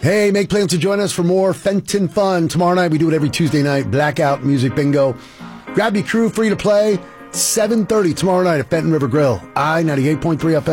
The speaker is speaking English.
Hey, make plans to join us for more Fenton fun. Tomorrow night, we do it every Tuesday night. Blackout Music Bingo. Grab your crew, free to play. 7:30 tomorrow night at Fenton River Grill. I-98.3 FM.